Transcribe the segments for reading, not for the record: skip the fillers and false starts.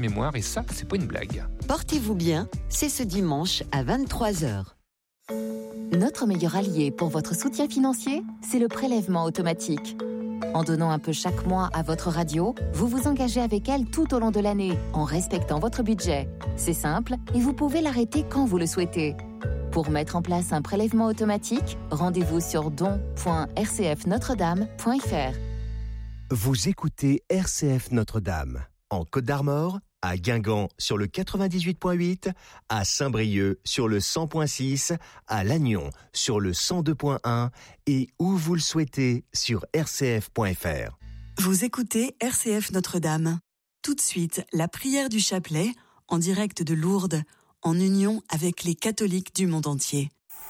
mémoire et ça, c'est pas une blague. Portez-vous bien, c'est ce dimanche à 23h. Notre meilleur allié pour votre soutien financier, c'est le prélèvement automatique. En donnant un peu chaque mois à votre radio, vous vous engagez avec elle tout au long de l'année, en respectant votre budget. C'est simple et vous pouvez l'arrêter quand vous le souhaitez. Pour mettre en place un prélèvement automatique, rendez-vous sur don.rcfnotredame.fr. Vous écoutez RCF Notre-Dame, en Côte d'Armor, à Guingamp sur le 98.8, à Saint-Brieuc sur le 100.6, à Lannion sur le 102.1 et où vous le souhaitez sur rcf.fr. Vous écoutez RCF Notre-Dame. Tout de suite, la prière du chapelet, en direct de Lourdes, en union avec les catholiques du monde entier.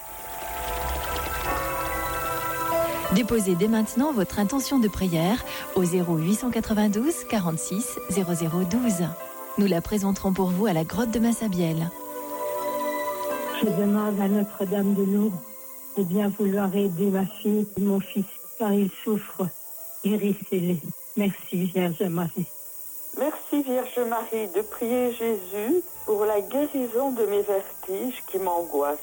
Déposez dès maintenant votre intention de prière au 0892 46 0012. Nous la présenterons pour vous à la grotte de Massabielle. Je demande à Notre-Dame de Lourdes de bien vouloir aider ma fille et mon fils car ils souffrent. Guérissez-les. Merci Vierge Marie. Merci Vierge Marie de prier Jésus pour la guérison de mes vertiges qui m'angoissent.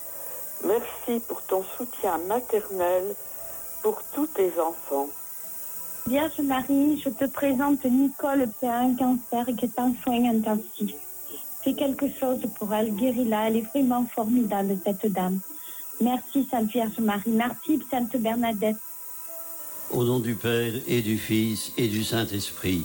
Merci pour ton soutien maternel pour tous tes enfants. Vierge Marie, je te présente Nicole qui a un cancer et qui est en soins intensifs. Fais quelque chose pour elle, guéris-la, elle est vraiment formidable cette dame. Merci Sainte Vierge Marie, merci Sainte Bernadette. Au nom du Père et du Fils et du Saint-Esprit,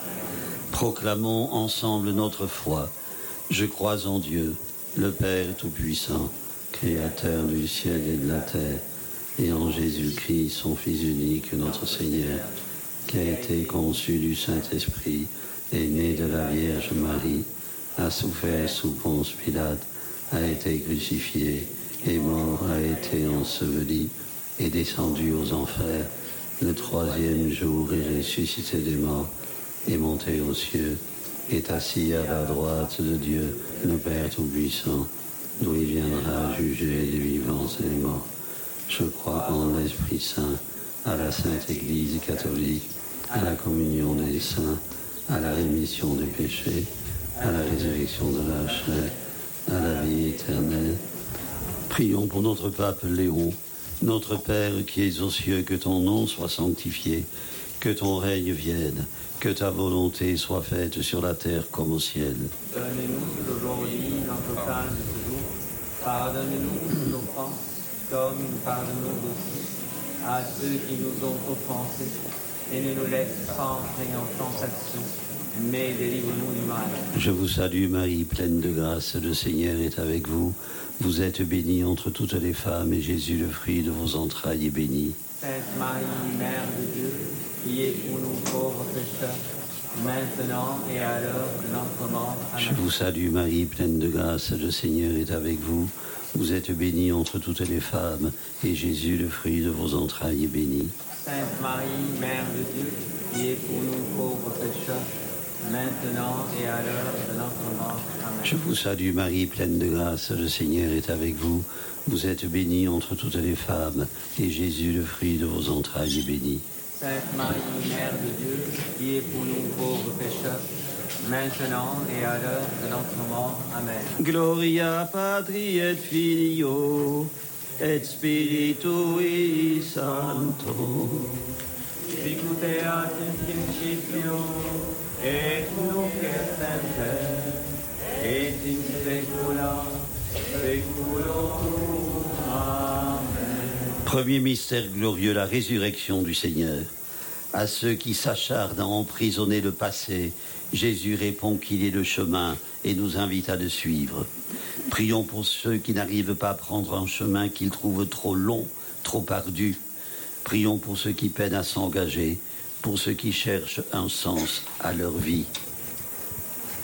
proclamons ensemble notre foi. Je crois en Dieu, le Père Tout-Puissant, Créateur du ciel et de la terre, et en Jésus-Christ, son Fils unique, notre Seigneur, qui a été conçu du Saint-Esprit, est né de la Vierge Marie, a souffert sous Ponce Pilate, a été crucifié, est mort, a été enseveli, est descendu aux enfers, le troisième jour est ressuscité des morts, est monté aux cieux, est assis à la droite de Dieu, le Père Tout-Puissant, d'où il viendra juger les vivants et les morts. Je crois en l'Esprit Saint, à la Sainte Église catholique, à la communion des saints, à la rémission des péchés, à la résurrection de la chair, à la vie éternelle. Prions pour notre pape Léon, notre Père qui es aux cieux, que ton nom soit sanctifié, que ton règne vienne, que ta volonté soit faite sur la terre comme au ciel. Donne-nous aujourd'hui notre pain de ce jour. Pardonne-nous nos offenses, comme nous pardonnons aussi à ceux qui nous ont offensés. Et ne nous laisse pas entrer en tentation, mais délivre-nous du mal. Je vous salue Marie, pleine de grâce, le Seigneur est avec vous. Vous êtes bénie entre toutes les femmes, et Jésus, le fruit de vos entrailles, est béni. Sainte Marie, Mère de Dieu, priez pour nous pauvres pécheurs, maintenant et à l'heure de notre mort. Amen. Je vous salue Marie, pleine de grâce, le Seigneur est avec vous. Vous êtes bénie entre toutes les femmes, et Jésus, le fruit de vos entrailles, est béni. Sainte Marie, Mère de Dieu, priez pour nous pauvres pécheurs, maintenant et à l'heure de notre mort. Amen. Je vous salue Marie, pleine de grâce, le Seigneur est avec vous. Vous êtes bénie entre toutes les femmes, et Jésus, le fruit de vos entrailles, est béni. Sainte Marie, Mère de Dieu, priez pour nous pauvres pécheurs, maintenant et à l'heure de notre mort. Amen. Gloria Patri et Filio et Spiritui Sancto. Sicut erat in principio, et nunc et semper, et in saecula saeculorum. Amen. Premier mystère glorieux, la résurrection du Seigneur. À ceux qui s'acharnent à emprisonner le passé, Jésus répond qu'il est le chemin et nous invite à le suivre. Prions pour ceux qui n'arrivent pas à prendre un chemin qu'ils trouvent trop long, trop ardu. Prions pour ceux qui peinent à s'engager, pour ceux qui cherchent un sens à leur vie.